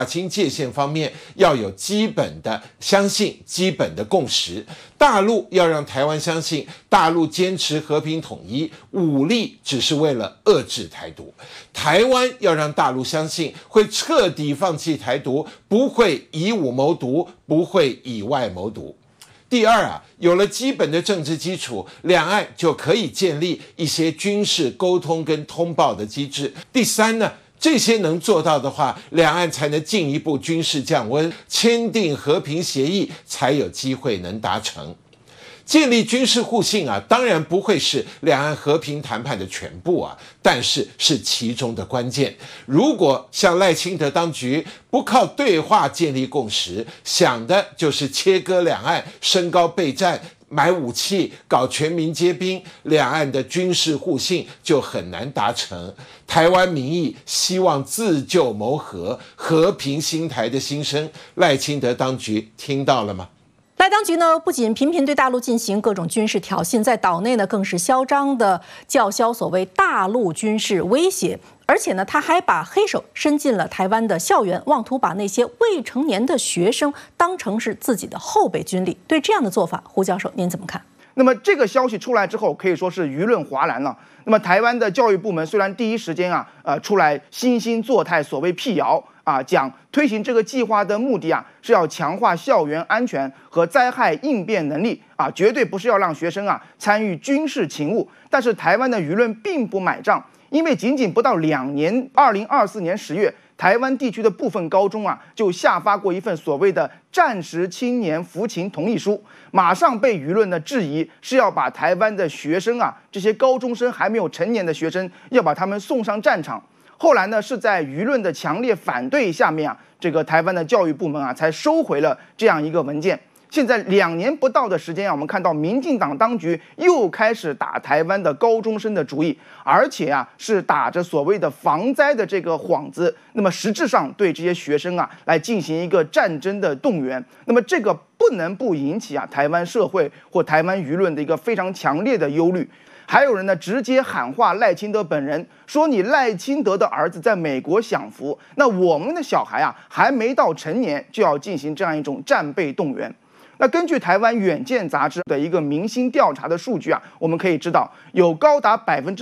划清界限方面要有基本的相信、基本的共识。大陆要让台湾相信，大陆坚持和平统一，武力只是为了遏制台独；台湾要让大陆相信，会彻底放弃台独，不会以武谋独，不会以外谋独。第二有了基本的政治基础，两岸就可以建立一些军事沟通跟通报的机制。第三呢，这些能做到的话，两岸才能进一步军事降温，签订和平协议，才有机会能达成。建立军事互信当然不会是两岸和平谈判的全部但是是其中的关键。如果像赖清德当局不靠对话建立共识，想的就是切割两岸，升高备战，买武器，搞全民皆兵，两岸的军事互信就很难达成。台湾民意希望自救谋和，和平兴台的心声，赖清德当局听到了吗？ 赖当局呢，不仅频频对大陆进行各种军事挑衅，在岛内呢更是嚣张的叫嚣所谓大陆军事威胁，而且呢，他还把黑手伸进了台湾的校园，妄图把那些未成年的学生当成是自己的后备军力。对这样的做法，胡教授您怎么看？ 那么这个消息出来之后，可以说是舆论哗然了。那么台湾的教育部门虽然第一时间出来惺惺作态，所谓辟谣讲推行这个计划的目的是要强化校园安全和灾害应变能力绝对不是要让学生参与军事勤务。但是台湾的舆论并不买账，因为仅仅不到2年，2024年10月。台湾地区的部分高中就下发过一份所谓的战时青年服勤同意书，马上被舆论的质疑是要把台湾的学生这些高中生还没有成年的学生，要把他们送上战场。后来呢，是在舆论的强烈反对下面这个台湾的教育部门才收回了这样一个文件。现在2年不到的时间我们看到民进党当局又开始打台湾的高中生的主意，而且是打着所谓的防灾的这个幌子，那么实质上对这些学生来进行一个战争的动员。那么这个不能不引起台湾社会或台湾舆论的一个非常强烈的忧虑。还有人呢直接喊话赖清德本人，说你赖清德的儿子在美国享福，那我们的小孩还没到成年就要进行这样一种战备动员。那根据台湾远见杂志的一个民心调查的数据我们可以知道，有高达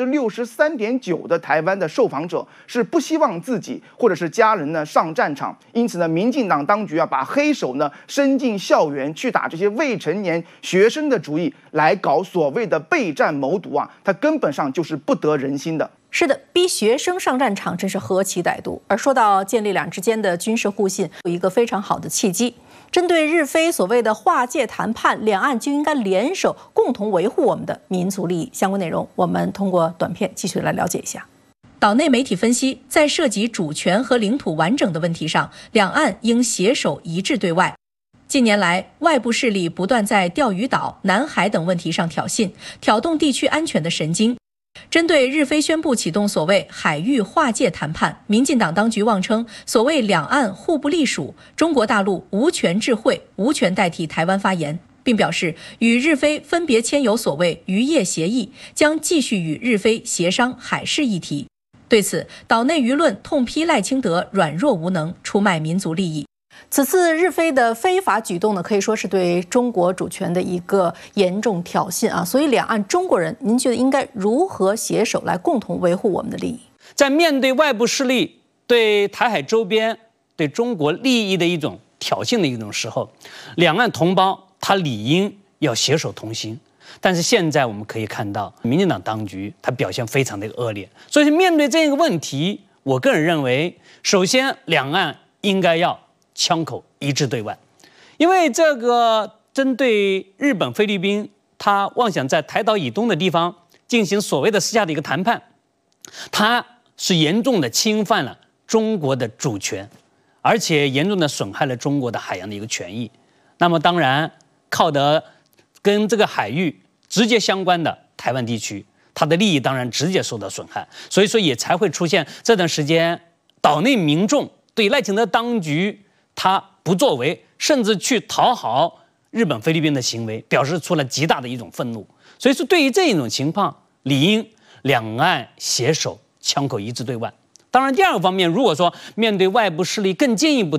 63.9%的台湾的受访者是不希望自己或者是家人呢上战场，因此呢，民进党当局把黑手呢伸进校园去打这些未成年学生的主意，来搞所谓的备战谋独它根本上就是不得人心的。 是的，逼学生上战场真是何其歹毒。而说到建立两之间的军事互信，有一个非常好的契机。针对日非所谓的划界谈判，两岸就应该联手共同维护我们的民族利益。相关内容我们通过短片继续来了解一下。岛内媒体分析，在涉及主权和领土完整的问题上，两岸应携手一致对外。近年来，外部势力不断在钓鱼岛、南海等问题上挑衅，挑动地区安全的神经。针对日非宣布启动所谓海域划界谈判，民进党当局妄称所谓两岸互不隶属，中国大陆无权置会，无权代替台湾发言，并表示与日非分别签有所谓渔业协议，将继续与日非协商海事议题。对此，岛内舆论痛批赖清德软弱无能，出卖民族利益。此次日非的非法举动呢，可以说是对中国主权的一个严重挑衅所以两岸中国人，您觉得应该如何携手来共同维护我们的利益？ 在面对外部势力对台海周边、对中国利益的一种挑衅的一种时候，两岸同胞他理应要携手同行。但是现在我们可以看到，民进党当局他表现非常的恶劣，所以面对这个问题，我个人认为，首先两岸应该要枪口一致对外，因为这个针对日本、菲律宾，他妄想在台岛以东的地方进行所谓的私下的一个谈判，它是严重的侵犯了中国的主权，而且严重的损害了中国的海洋的一个权益。那么当然，靠得跟这个海域直接相关的台湾地区，它的利益当然直接受到损害，所以说也才会出现这段时间岛内民众对赖清德当局他不作为，甚至去讨好日本、菲律宾的行为，表示出了极大的一种愤怒。所以说，对于这一种情况，理应两岸携手，枪口一致对外。 当然，第二个方面，如果说面对外部势力更进一步